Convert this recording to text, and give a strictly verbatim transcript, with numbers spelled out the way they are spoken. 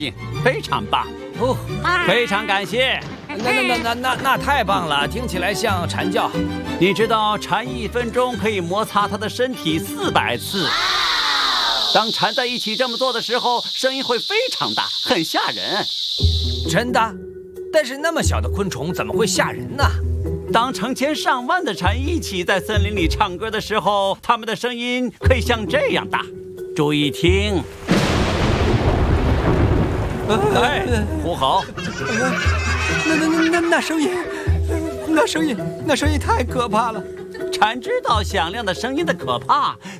非常棒哦， 非常感谢。 那那那那那那太棒了，听起来像蝉叫。 你知道蝉一分钟可以摩擦它的身体四百次。当蝉在一起这么做的时候，声音会非常大，很吓人。 真的？但是那么小的昆虫怎么会吓人呢？ 当成千上万的蝉一起在森林里唱歌的时候，它们的声音可以像这样大。注意听。哎，呼吼！ 那那那那那声音，那声音，那声音太可怕了。 蝉知道响亮的声音的可怕，